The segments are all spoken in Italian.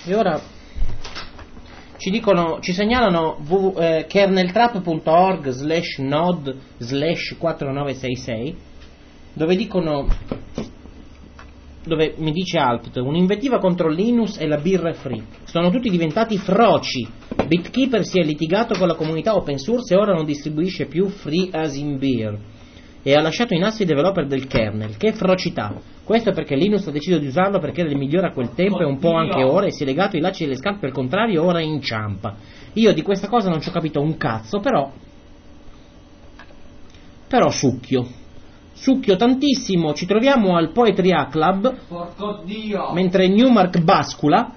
E ora ci segnalano kerneltrap.org/node/4966, dove mi dice Alpt, un'invettiva contro Linus e la birra free. Sono tutti diventati froci. BitKeeper si è litigato con la comunità open source e ora non distribuisce più free as in beer. E ha lasciato in asso i developer del kernel. Che frocità! Questo perché Linus ha deciso di usarlo perché era il migliore a quel tempo e un po' anche ora, e si è legato i lacci delle scarpe, al contrario ora inciampa. Io di questa cosa non ci ho capito un cazzo, però succhio tantissimo. Ci troviamo al Poetry A Club, porco Dio, mentre Newmark bascula.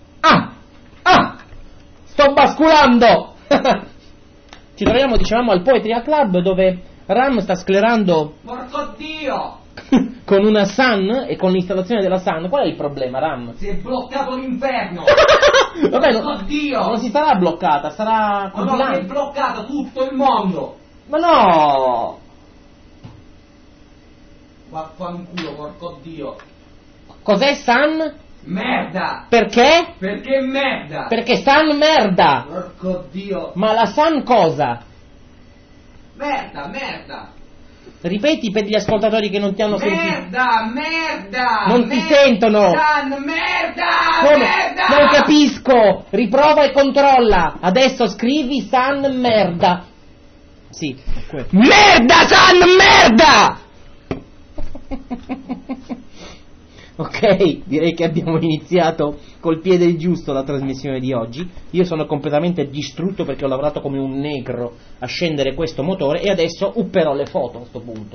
Sto basculando. Ci troviamo, dicevamo, al Poetry A Club, dove Ram sta sclerando, porco Dio, con una SAN e con l'installazione della SAN. Qual è il problema, Ram? si è bloccato l'inferno. Vabbè, porco Dio, non si sarà bloccata, sarà ma no, si è bloccato tutto il mondo. Ma no! Vaffanculo, porco Dio. Cos'è SAN? Merda! Perché? Perché merda! Perché SAN merda! Porco Dio! Ma la SAN cosa? Merda! Ripeti per gli ascoltatori che non ti hanno sentito. Merda! Non ti sentono! SAN, merda! Come? Merda! Non capisco! Riprova e controlla! Adesso scrivi SAN merda! Sì. Merda, SAN merda! Ok, direi che abbiamo iniziato col piede giusto la trasmissione di oggi. Io sono completamente distrutto perché ho lavorato come un negro a scendere questo motore e adesso upperò le foto a sto punto.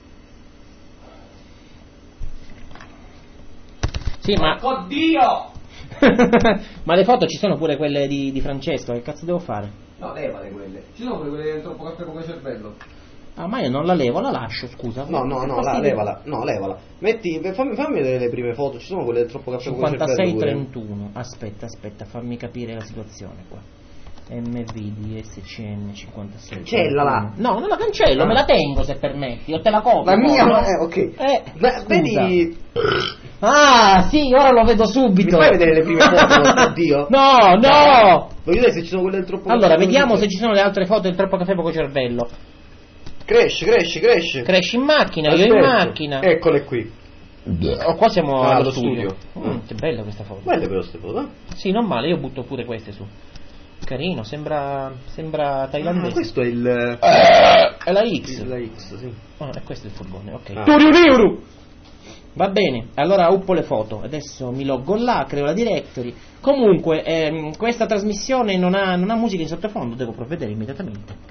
Sì, ma... Oddio! Ma le foto ci sono pure quelle di Francesco, che cazzo devo fare? No, levale quelle. Ci sono quelle del troppo caffè come cervello. Ah, ma io non la levo, la lascio, scusa. No, levala. No, levala. Fammi vedere le prime foto, ci sono quelle del troppo caffè come cervello. 56-31. Aspetta, fammi capire la situazione qua. MVDSCN 56. Cancellala. No, non la cancello, me la tengo se permetti, o te la copio. La mia, no? ok. Scusa. Vedi. Ah, sì, ora lo vedo subito. Mi fai vedere le prime foto, oddio? No. Voglio vedere se ci sono quelle del troppo caffè. Allora, vediamo se ci sono le altre foto del troppo caffè poco cervello. Cresci. Cresci in macchina, Aspetta. io in macchina. Eccole qui. Oh, qua siamo allo studio. Che bella questa foto. Belle però queste foto, Sì, non male, io butto pure queste su. Carino, sembra thailandese. Questo è il... È la X. La X, sì. E questo è il furgone, ok. Toriu. Va bene, allora uppo le foto. Adesso mi loggo là, creo la directory. Comunque, questa trasmissione non ha musica in sottofondo, devo provvedere immediatamente.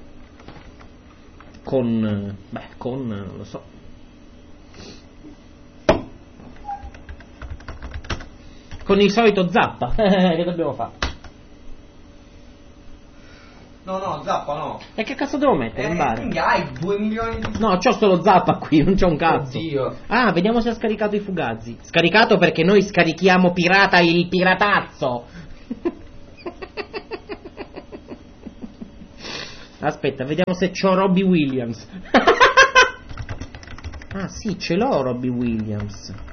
Non lo so. Con il solito zappa. Che dobbiamo fare? No, zappa no. E che cazzo devo mettere in bar? Quindi hai 2 milioni di... No, c'ho solo zappa qui, non c'ho un cazzo. Oddio. Ah, vediamo se ha scaricato i fugazzi. Scaricato perché noi scarichiamo pirata il piratazzo. Aspetta, vediamo se c'ho Robbie Williams. Ah sì, ce l'ho Robbie Williams.